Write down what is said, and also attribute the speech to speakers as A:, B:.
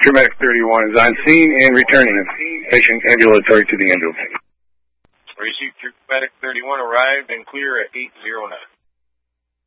A: Paramedic 31 is on scene and returning. Patient ambulatory to the ambulance.
B: Received Paramedic 31 arrived and clear at 809.